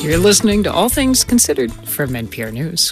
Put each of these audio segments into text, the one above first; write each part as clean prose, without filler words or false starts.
You're listening to All Things Considered from NPR News.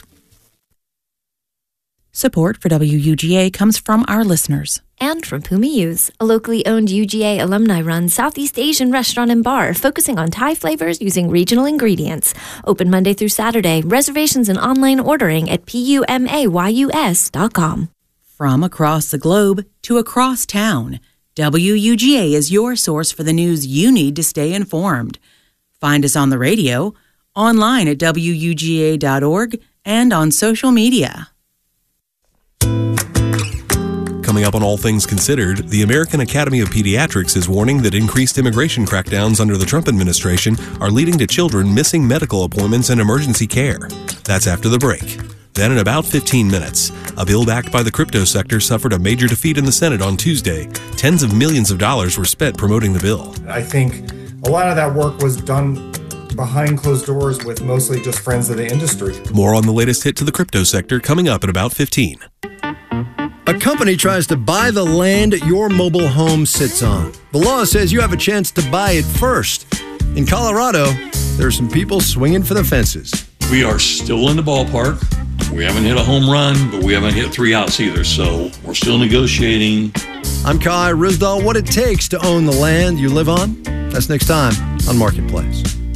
Support for WUGA comes from our listeners. And from Puma You's, a locally owned UGA alumni-run Southeast Asian restaurant and bar focusing on Thai flavors using regional ingredients. Open Monday through Saturday. Reservations and online ordering at pumayus.com. From across the globe to across town, WUGA is your source for the news you need to stay informed. Find us on the radio, online at WUGA.org, and on social media. Coming up on All Things Considered, the American Academy of Pediatrics is warning that increased immigration crackdowns under the Trump administration are leading to children missing medical appointments and emergency care. That's after the break. Then in about 15 minutes, a bill backed by the crypto sector suffered a major defeat in the Senate on Tuesday. Tens of millions of dollars were spent promoting the bill. I think a lot of that work was done behind closed doors with mostly just friends of the industry. More on the latest hit to the crypto sector coming up in about 15. A company tries to buy the land your mobile home sits on. The law says you have a chance to buy it first. In Colorado, there are some people swinging for the fences. We are still in the ballpark. We haven't hit a home run, but we haven't hit 3 outs either, so we're still negotiating. I'm Kai Ryssdal. What it takes to own the land you live on? That's next time on Marketplace.